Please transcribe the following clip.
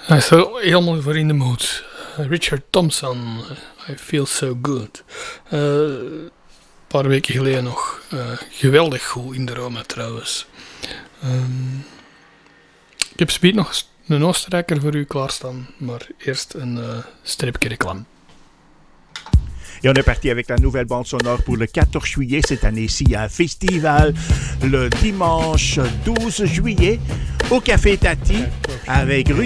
Hij is zo helemaal voor in de mood. Richard Thompson, I Feel So Good. Een paar weken geleden nog. Geweldig goed in de Roma trouwens. Ik heb speed nog een Oostenrijker voor u klaarstaan. Maar eerst een stripje reclame. Et on est parti avec la nouvelle bande sonore pour le 14 juillet cette année-ci. Il y a un festival le dimanche 12 juillet au Café Tati avec Rudy